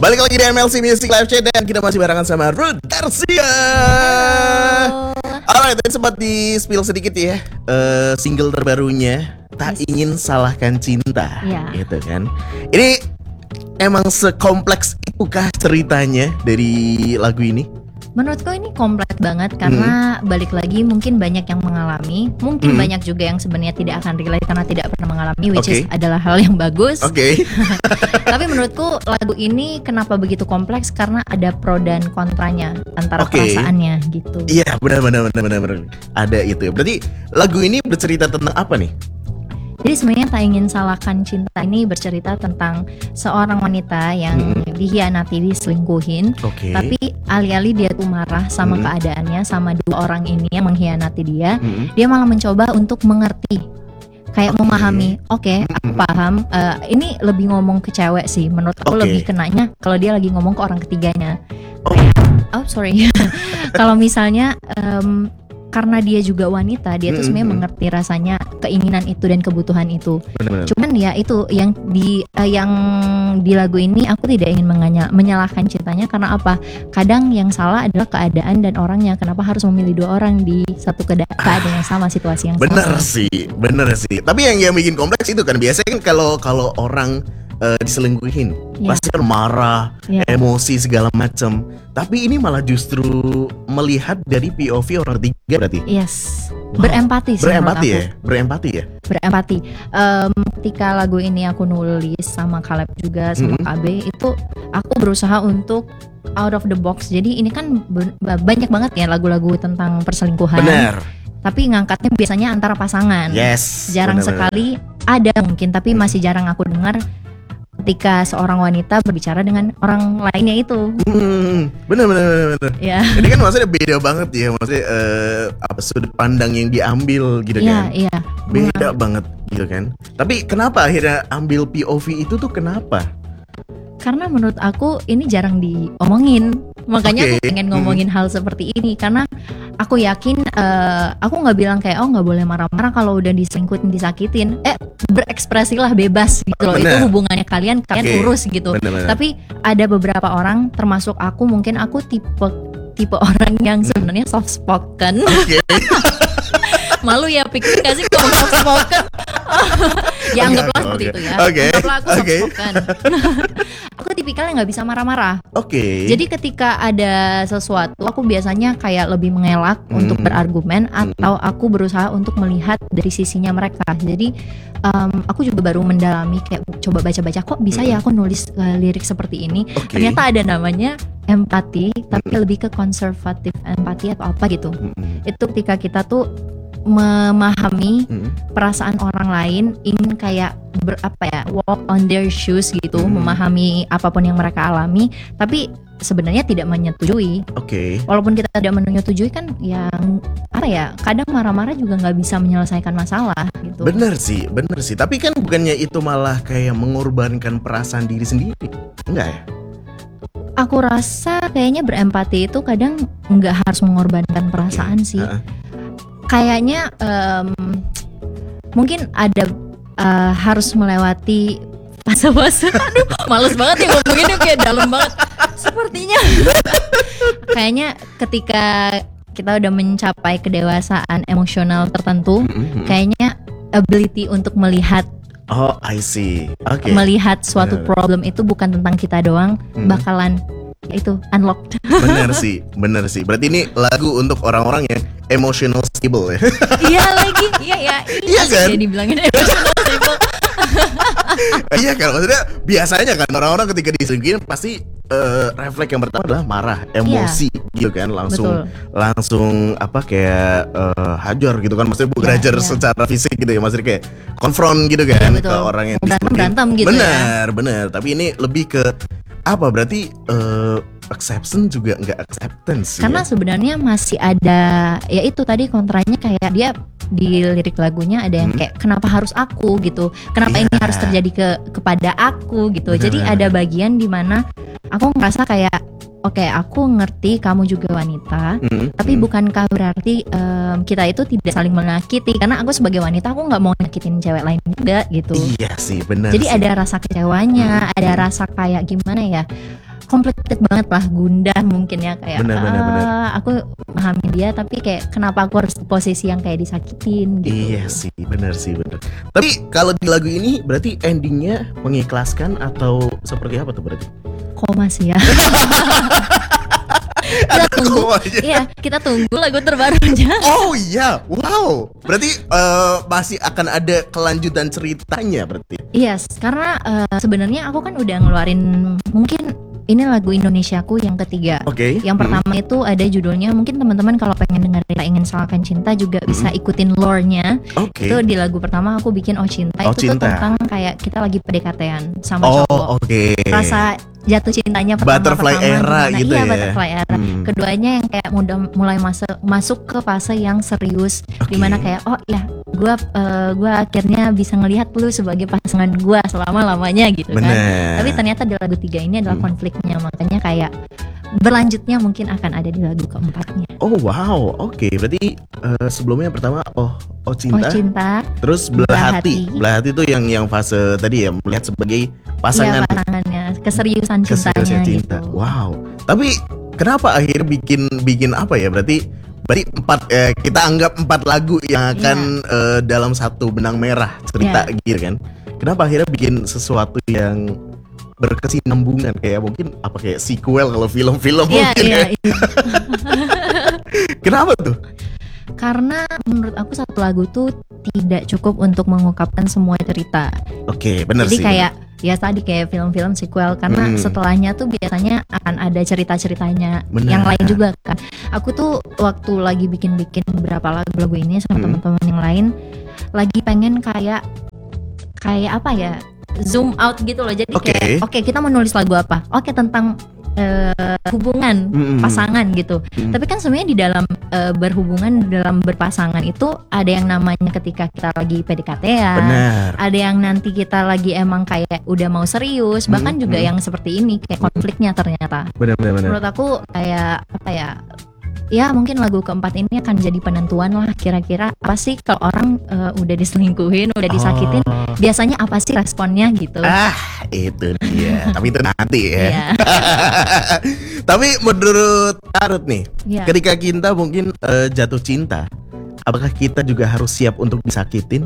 Balik lagi di MLC Music Live Chat dan kita masih barengan sama Ruth Garcia. Alright, tadi sempat di spill sedikit ya, single terbarunya Tak Ingin Salahkan Cinta, gitu kan. Ini emang sekompleks itukah ceritanya dari lagu ini? Menurutku ini kompleks banget karena balik lagi mungkin banyak yang mengalami, mungkin banyak juga yang sebenarnya tidak akan relate karena tidak pernah mengalami, which is adalah hal yang bagus. Tapi menurutku lagu ini kenapa begitu kompleks karena ada pro dan kontranya antara perasaannya gitu. Iya, benar. Ada itu ya. Berarti lagu ini bercerita tentang apa nih? Jadi sebenarnya Tak Ingin Salahkan Cinta ini bercerita tentang seorang wanita yang dihianati, diselingkuhin, tapi alih-alih dia tuh marah sama keadaannya, sama dua orang ini yang mengkhianati dia, dia malah mencoba untuk mengerti, kayak memahami. Aku paham. Ini lebih ngomong ke cewek sih, menurut aku lebih kenanya kalau dia lagi ngomong ke orang ketiganya. Kalau misalnya karena dia juga wanita, dia tuh sebenarnya mengerti rasanya keinginan itu dan kebutuhan itu. Bener. Cuman ya itu yang di lagu ini aku tidak ingin menyalahkan cintanya karena apa? Kadang yang salah adalah keadaan dan orangnya. Kenapa harus memilih dua orang di satu keadaan yang sama, situasi yang bener sama? Bener sih. Tapi yang bikin kompleks itu kan biasanya kan kalau orang diselingkuhin pasti kan marah, emosi segala macam. Tapi ini malah justru melihat dari POV orang ketiga berarti. Berempati sih. Berempati ya. Ketika lagu ini aku nulis sama Caleb juga sama KB, itu aku berusaha untuk out of the box. Jadi ini kan banyak banget ya lagu-lagu tentang perselingkuhan. Benar. Tapi ngangkatnya biasanya antara pasangan. Jarang sekali ada mungkin, tapi masih jarang aku dengar ketika seorang wanita berbicara dengan orang lainnya itu. Bener. Ya. Ini kan maksudnya beda banget ya, maksudnya sudut pandang yang diambil gitu kan. Iya. Beda banget gitu kan. Tapi kenapa akhirnya ambil POV itu tuh kenapa? Karena menurut aku ini jarang diomongin. Makanya aku pengen ngomongin hal seperti ini karena aku yakin, aku nggak bilang kayak nggak boleh marah-marah kalau udah diselingkuhin, disakitin. Berekspresilah bebas gitu loh. Itu hubungannya kalian urus gitu. Bener. Tapi ada beberapa orang termasuk aku, mungkin aku tipe orang yang sebenarnya soft spoken. Malu ya pikir gak sih kalau soft spoken? Ya anggaplah seperti itu ya. Anggaplah aku soft spoken. Aku tipikalnya nggak bisa marah-marah. Jadi ketika ada sesuatu, aku biasanya kayak lebih mengelak untuk berargumen atau aku berusaha untuk melihat dari sisinya mereka. Jadi aku juga baru mendalami, kayak coba baca-baca kok bisa ya aku nulis lirik seperti ini. Ternyata ada namanya empati, tapi lebih ke konservatif empati atau apa gitu. Itu ketika kita tuh memahami perasaan orang lain, ingin kayak walk on their shoes gitu, memahami apapun yang mereka alami, tapi sebenarnya tidak menyetujui. Walaupun kita tidak menyetujui kan, yang kadang marah-marah juga nggak bisa menyelesaikan masalah gitu. Bener sih. Tapi kan bukannya itu malah kayak mengorbankan perasaan diri sendiri, enggak ya? Aku rasa kayaknya berempati itu kadang nggak harus mengorbankan perasaan sih. Kayaknya mungkin ada harus melewati fase-fase. Aduh, males banget ya ngomonginnya, kayak dalam banget sepertinya. Kayaknya ketika kita udah mencapai kedewasaan emosional tertentu, kayaknya ability untuk melihat I see. Melihat suatu problem itu bukan tentang kita doang, bakalan itu unlocked. Bener sih. Berarti ini lagu untuk orang-orang yang emotional stable ya. Iya kan? Jadi dibilangin emotional stable. Iya kan, maksudnya biasanya kan orang-orang ketika diselingkuhin pasti refleks yang pertama adalah marah, emosi gitu kan, langsung kayak hajar gitu kan, maksudnya bukan hajar secara fisik gitu ya, maksudnya kayak konfront gitu kan ke orang yang berantem gitu. Bener. Tapi ini lebih ke berarti acceptance juga nggak acceptance karena sebenarnya masih ada ya itu tadi kontranya, kayak dia di lirik lagunya ada yang kayak kenapa harus aku gitu, kenapa ini harus terjadi kepada aku gitu. Jadi ada bagian di mana aku ngerasa kayak aku ngerti kamu juga wanita, tapi bukankah berarti kita itu tidak saling menyakiti? Karena aku sebagai wanita, aku nggak mau nyakitin cewek lain juga gitu. Iya sih, benar. Jadi ada rasa kecewanya, ada rasa kayak gimana ya? complicated banget lah, gundah mungkin ya, kayak bener. Aku memahami dia tapi kayak kenapa aku harus posisi yang kayak disakitin gitu. Iya sih, bener. Tapi kalau di lagu ini berarti endingnya mengikhlaskan atau seperti apa tuh berarti? Koma sih ya. Kita tunggu lagu terbarunya. Oh iya, wow. Berarti masih akan ada kelanjutan ceritanya berarti. Yes, karena sebenarnya aku kan udah ngeluarin mungkin ini lagu Indonesiaku yang ketiga. Yang pertama itu ada judulnya, mungkin teman-teman kalau pengen dengar Tak Ingin Salahkan Cinta juga bisa ikutin lore-nya. Itu di lagu pertama aku bikin Oh Cinta. Itu tuh tentang kayak kita lagi PDKT-an sama cowok. Rasa jatuh cintanya butterfly era gitu ya. Butterfly era. Keduanya yang kayak mulai masuk ke fase yang serius, dimana kayak gue akhirnya bisa ngelihat lu sebagai pasangan gue selama-lamanya gitu kan. Tapi ternyata di lagu 3 ini adalah konfliknya, makanya kayak berlanjutnya mungkin akan ada di lagu keempatnya. Oh wow, berarti sebelumnya yang pertama Oh Cinta, terus Belah Hati itu yang fase tadi ya, melihat sebagai pasangan. Iya, pasangannya, keseriusan cintanya gitu. Wow. Tapi kenapa akhirnya bikin apa ya? Berarti 4 kita anggap 4 lagu yang akan dalam satu benang merah cerita gitu kan. Kenapa akhirnya bikin sesuatu yang berkesinambungan, kayak mungkin kayak sequel kalau film-film mungkin ya. Kenapa tuh? Karena menurut aku satu lagu tuh tidak cukup untuk mengungkapkan semua cerita. Benar sih. Jadi kayak ya tadi kayak film-film sequel, karena setelahnya tuh biasanya akan ada cerita-ceritanya yang lain juga kan. Aku tuh waktu lagi bikin beberapa lagu ini sama teman-teman yang lain, lagi pengen kayak apa ya, zoom out gitu loh. Jadi kayak kita mau nulis lagu apa? Tentang hubungan pasangan gitu. Tapi kan sebenarnya di dalam berhubungan, dalam berpasangan itu ada yang namanya ketika kita lagi PDKT-an, ada yang nanti kita lagi emang kayak udah mau serius, bahkan juga yang seperti ini kayak konfliknya ternyata. Benar. Menurut aku kayak apa ya mungkin lagu keempat ini akan jadi penentuan lah, kira-kira apa sih kalau orang udah diselingkuhin, udah disakitin, biasanya apa sih responnya gitu. Itu dia. Tapi itu nanti ya. Tapi menurut Arut nih, ketika kita mungkin jatuh cinta, apakah kita juga harus siap untuk disakitin?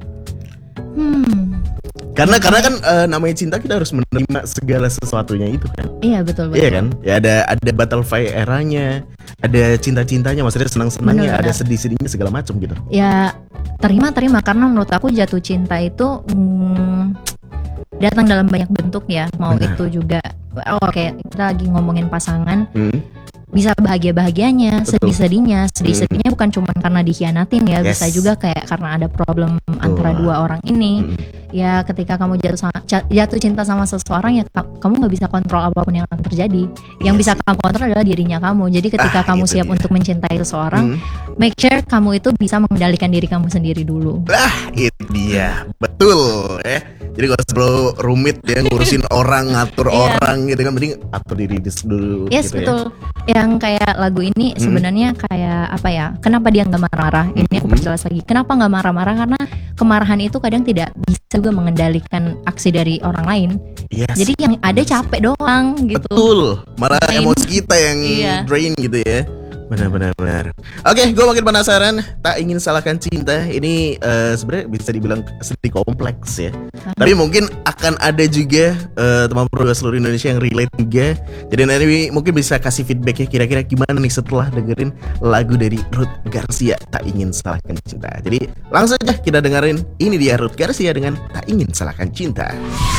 Karena kan namanya cinta, kita harus menerima segala sesuatunya itu kan. Iya betul. Iya kan? Ya ada butterfly eranya, ada cinta-cintanya, maksudnya senang-senangnya, ada sedih-sedihnya segala macam gitu. Ya terima karena menurut aku jatuh cinta itu datang dalam banyak bentuk ya. Mau itu juga kayak kita lagi ngomongin pasangan, bisa bahagia-bahagianya, sedih-sedihnya bukan cuma karena dikhianatin ya, bisa juga kayak karena ada problem antara dua orang ini. Ya ketika kamu jatuh cinta sama seseorang, ya kamu nggak bisa kontrol apapun yang akan terjadi. Yang bisa kamu kontrol adalah dirinya kamu. Jadi ketika kamu siap untuk mencintai seseorang, make sure kamu itu bisa mengendalikan diri kamu sendiri dulu. Itu dia, betul ya. Jadi gak perlu rumit ya ngurusin orang, ngatur orang gitu kan, mending atur diri dulu. Yes gitu betul. Yang kayak lagu ini sebenarnya kayak apa ya? Kenapa dia nggak marah-marah? Ini aku perjelas lagi. Kenapa nggak marah-marah? Karena kemarahan itu kadang tidak bisa juga mengendalikan aksi dari orang lain. Jadi yang ada capek doang gitu. Betul. Malah emosi kita yang drain gitu ya. Benar. Oke, gue makin penasaran. Tak Ingin Salahkan Cinta ini sebenarnya bisa dibilang sedikit kompleks ya. Tapi mungkin akan ada juga teman-teman seluruh Indonesia yang relate juga. Jadi nanti mungkin bisa kasih feedbacknya kira-kira gimana nih setelah dengerin lagu dari Ruth Garcia, Tak Ingin Salahkan Cinta. Jadi langsung aja kita dengerin, ini dia Ruth Garcia dengan Tak Ingin Salahkan Cinta.